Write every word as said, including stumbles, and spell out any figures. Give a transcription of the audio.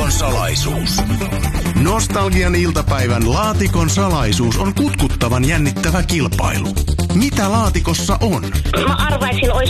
Laatikon salaisuus. Nostalgian iltapäivän Laatikon salaisuus on kutkuttavan jännittävä kilpailu. Mitä laatikossa on? Mä arvaisin,